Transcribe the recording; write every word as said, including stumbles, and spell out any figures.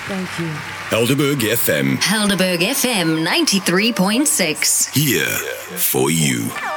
Thank you. Helderberg F M. Helderberg F M ninety-three point six. Here for you.